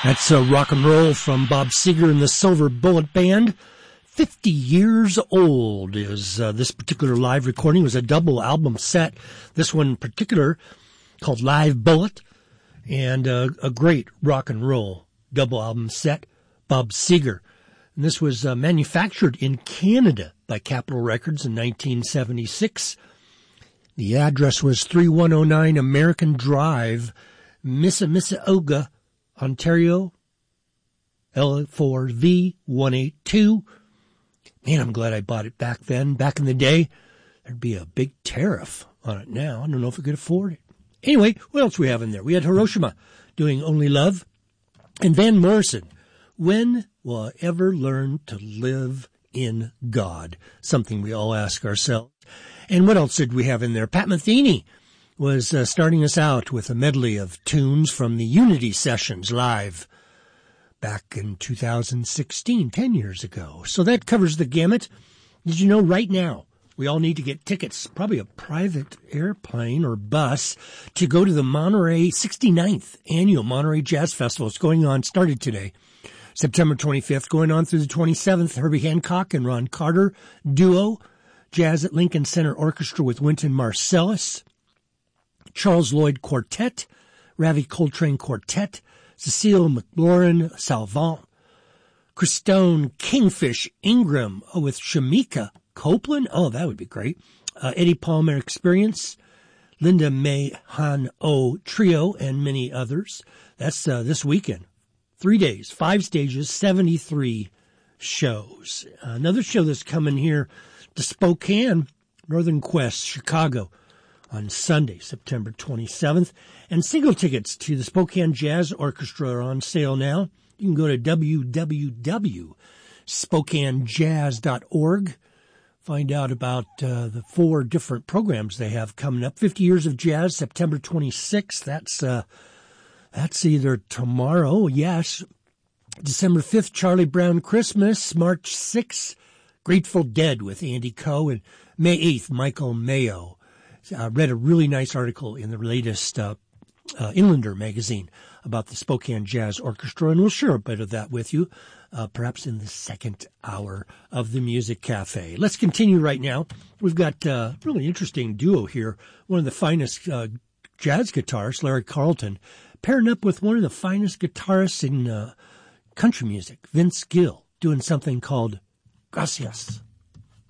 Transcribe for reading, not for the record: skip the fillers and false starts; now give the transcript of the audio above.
That's rock and roll from Bob Seger and the Silver Bullet Band. 50 years old is this particular live recording. It was a double album set. This one in particular called Live Bullet, and a great rock and roll double album set, Bob Seger. And this was manufactured in Canada by Capitol Records in 1976. The address was 3109 American Drive, Mississauga, Ontario, L4V182. Man, I'm glad I bought it back then. Back in the day, there'd be a big tariff on it now. I don't know if we could afford it. Anyway, what else we have in there? We had Hiroshima doing Only Love, and Van Morrison, When Will I Ever Learn to Live in God? Something we all ask ourselves. And what else did we have in there? Pat Metheny was starting us out with a medley of tunes from the Unity Sessions live back in 2016, 10 years ago. So that covers the gamut. Did you know right now we all need to get tickets, probably a private airplane or bus, to go to the Monterey 69th Annual Monterey Jazz Festival. It's going on, started today, September 25th, going on through the 27th. Herbie Hancock and Ron Carter duo, Jazz at Lincoln Center Orchestra with Wynton Marsalis, Charles Lloyd Quartet, Ravi Coltrane Quartet, Cecile McLaurin Salvant, Christone Kingfish Ingram with Shamika Copeland. Oh, that would be great. Eddie Palmer Experience, Linda May Han O Trio, and many others. That's this weekend. 3 days, 5 stages, 73 shows. Another show that's coming here to Spokane, Northern Quest, Chicago, on Sunday, September 27th. And single tickets to the Spokane Jazz Orchestra are on sale now. You can go to www.spokanejazz.org. Find out about the 4 different programs they have coming up. 50 Years of Jazz, September 26th. That's either tomorrow, yes. December 5th, Charlie Brown Christmas. March 6th, Grateful Dead with Andy Coe. And May 8th, Michael Mayo. I read a really nice article in the latest Inlander magazine about the Spokane Jazz Orchestra, and we'll share a bit of that with you, perhaps in the second hour of the Music Cafe. Let's continue right now. We've got a really interesting duo here. One of the finest jazz guitarists, Larry Carlton, pairing up with one of the finest guitarists in country music, Vince Gill, doing something called Gracias.